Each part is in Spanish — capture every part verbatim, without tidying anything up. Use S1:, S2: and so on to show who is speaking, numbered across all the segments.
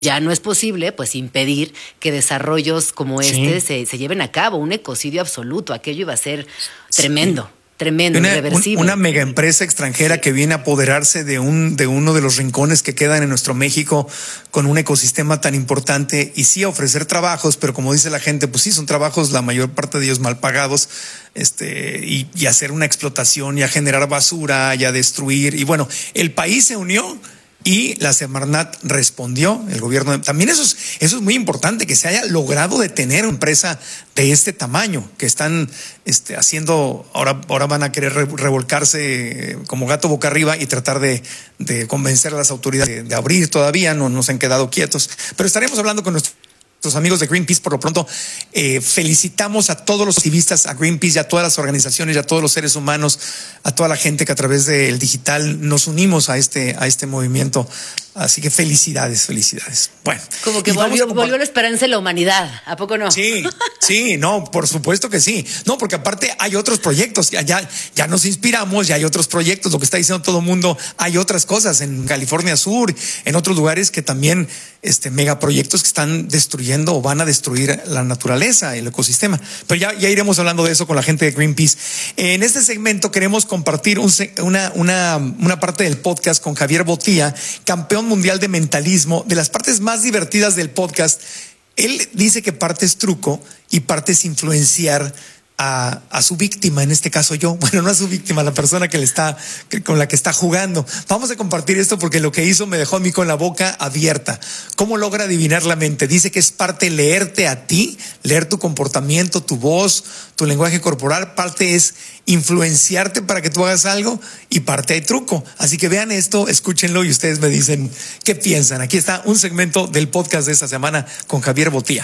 S1: Ya no es posible, pues, impedir que desarrollos como este
S2: Sí.
S1: se, se lleven a cabo. Un ecocidio absoluto. Aquello iba a ser tremendo. Sí. Tremendo,
S2: una,
S1: irreversible.
S2: Un, una mega empresa extranjera que viene a apoderarse de un de uno de los rincones que quedan en nuestro México con un ecosistema tan importante y sí ofrecer trabajos, pero como dice la gente, pues sí son trabajos, la mayor parte de ellos mal pagados, este y, y hacer una explotación y a generar basura y a destruir. Y bueno, el país se unió y la Semarnat respondió, el gobierno. También eso es, eso es muy importante, que se haya logrado detener una empresa de este tamaño, que están este, haciendo, ahora, ahora van a querer revolcarse como gato boca arriba y tratar de, de convencer a las autoridades de, de abrir todavía, no, no se han quedado quietos. Pero estaremos hablando con nuestros Nuestros amigos de Greenpeace. Por lo pronto, eh, felicitamos a todos los activistas, a Greenpeace y a todas las organizaciones y a todos los seres humanos, a toda la gente que a través del digital nos unimos a este, a este movimiento. Así que felicidades, felicidades. Bueno,
S1: como que volvió, volvió la esperanza en la humanidad. ¿A poco no?
S2: Sí, sí, no, por supuesto que sí. No, porque aparte hay otros proyectos. Ya, ya, ya nos inspiramos, ya hay otros proyectos. Lo que está diciendo todo el mundo, hay otras cosas en California Sur, en otros lugares que también, este, megaproyectos que están destruyendo o van a destruir la naturaleza, el ecosistema. Pero ya, ya iremos hablando de eso con la gente de Greenpeace. En este segmento queremos compartir un, una, una, una parte del podcast con Javier Botía, campeón mundial de mentalismo, de las partes más divertidas del podcast. Él dice que parte es truco y parte es influenciar a, a su víctima, en este caso yo, bueno, no a su víctima, a la persona que le está, que, con la que está jugando. Vamos a compartir esto porque lo que hizo me dejó a mí con la boca abierta. ¿Cómo logra adivinar la mente? Dice que es parte leerte a ti, leer tu comportamiento, tu voz, tu lenguaje corporal. Parte es influenciarte para que tú hagas algo y parte hay truco. Así que vean esto, escúchenlo y ustedes me dicen qué piensan. Aquí está un segmento del podcast de esta semana con Javier Botía.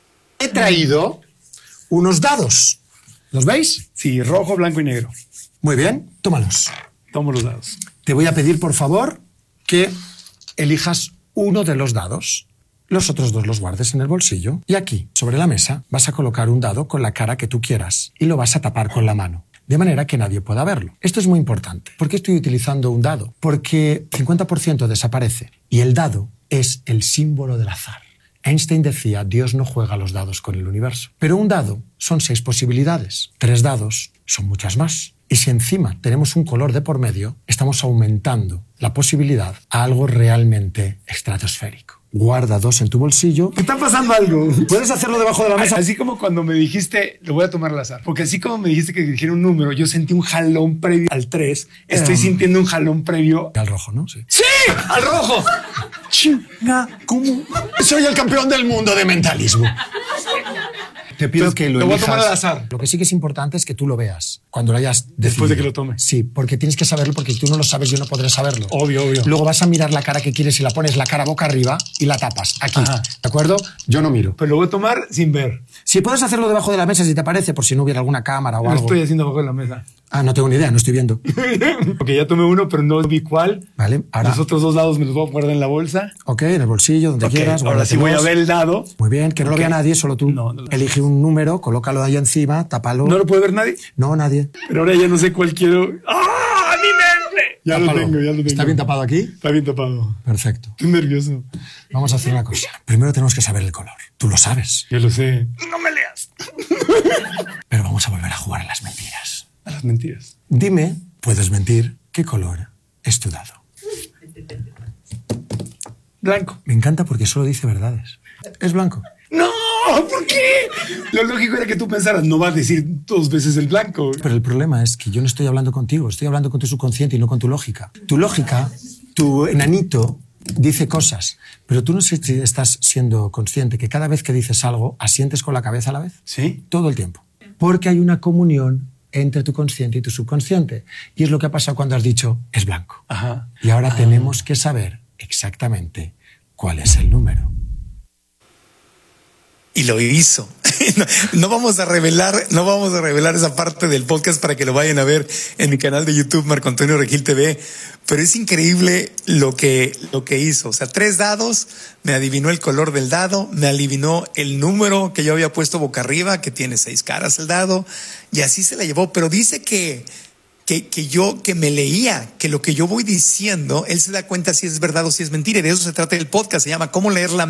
S3: He traído unos dados. ¿Los veis?
S4: Sí, rojo, blanco y negro.
S3: Muy bien, tómalos.
S4: Tomo los dados.
S3: Te voy a pedir, por favor, que elijas uno de los dados. Los otros dos los guardes en el bolsillo. Y aquí, sobre la mesa, vas a colocar un dado con la cara que tú quieras y lo vas a tapar con la mano, de manera que nadie pueda verlo. Esto es muy importante. ¿Por qué estoy utilizando un dado? Porque cincuenta por ciento desaparece y el dado es el símbolo del azar. Einstein decía, Dios no juega los dados con el universo. Pero un dado son seis posibilidades. Tres dados son muchas más. Y si encima tenemos un color de por medio, estamos aumentando la posibilidad a algo realmente estratosférico. Guarda dos en tu bolsillo.
S4: ¿Qué está pasando algo?
S3: Puedes hacerlo debajo de la mesa.
S4: Así como cuando me dijiste, lo voy a tomar al azar, porque así como me dijiste que dijera un número, yo sentí un jalón previo al tres. Estoy um, sintiendo un jalón previo
S3: al rojo, ¿no? Sí.
S4: ¡Sí! ¡Al rojo!
S3: Chinga, ¿cómo? Soy el campeón del mundo de mentalismo. Te pido
S4: Entonces,
S3: que lo,
S4: lo voy
S3: elijas.
S4: a tomar al azar.
S3: Lo que sí que es importante es que tú lo veas cuando lo hayas decidido.
S4: Después de que lo tome.
S3: Sí, porque tienes que saberlo, porque si tú no lo sabes, yo no podré saberlo.
S4: Obvio, obvio.
S3: Luego vas a mirar la cara que quieres y la pones la cara boca arriba y la tapas aquí.
S4: Ajá.
S3: ¿De acuerdo? Yo no miro.
S4: Pero lo voy a tomar sin ver.
S3: Si puedes hacerlo debajo de la mesa, si te parece, por si no hubiera alguna cámara o
S4: Lo
S3: algo.
S4: estoy haciendo debajo de la mesa.
S3: Ah, no tengo ni idea, no estoy viendo.
S4: Porque ya tomé uno, pero no vi cuál.
S3: Vale, ahora.
S4: Los otros dos dados me los voy a guardar en la bolsa.
S3: Ok, en el bolsillo, donde
S4: Okay,
S3: quieras.
S4: ahora sí voy a ver el dado.
S3: Muy bien, que no
S4: Okay.
S3: lo vea nadie, solo tú.
S4: No, no lo-
S3: Elige un número, colócalo ahí encima, tápalo.
S4: ¿No lo puede ver nadie?
S3: No, nadie.
S4: Pero ahora ya no sé cuál quiero. ¡Ah! ¡Mi mente! Ya
S3: Tápalo.
S4: lo tengo, ya lo tengo.
S3: ¿Está bien tapado aquí?
S4: Está bien tapado.
S3: Perfecto.
S4: Estoy nervioso.
S3: Vamos a hacer una cosa. Primero tenemos que saber el color. Tú lo sabes.
S4: Yo lo sé. No me leas.
S3: Pero vamos a volver a jugar a las mentiras.
S4: A las mentiras.
S3: Dime, puedes mentir, ¿qué color es tu dado?
S4: Blanco.
S3: Me encanta porque solo dice verdades. Es blanco.
S4: ¡No! ¿Por qué? Lo lógico era que tú pensaras, no vas a decir dos veces el blanco.
S3: Pero el problema es que yo no estoy hablando contigo, estoy hablando con tu subconsciente y no con tu lógica. Tu lógica, tu enanito, dice cosas, pero tú no sé si estás siendo consciente que cada vez que dices algo, asientes con la cabeza a la vez.
S4: ¿Sí?
S3: Todo el tiempo. Porque hay una comunión entre tu consciente y tu subconsciente. Y es lo que ha pasado cuando has dicho, es blanco.
S4: Ajá.
S3: Y ahora
S4: Ah.
S3: tenemos que saber exactamente cuál es el número.
S2: Y lo hizo. No, no vamos a revelar, no vamos a revelar esa parte del podcast para que lo vayan a ver en mi canal de YouTube, Marco Antonio Regil T V. Pero es increíble lo que, lo que hizo. O sea, tres dados, me adivinó el color del dado, me adivinó el número que yo había puesto boca arriba, que tiene seis caras el dado, y así se la llevó. Pero dice que, que, que yo, que me leía, que lo que yo voy diciendo, él se da cuenta si es verdad o si es mentira. Y de eso se trata el podcast. Se llama ¿Cómo leer la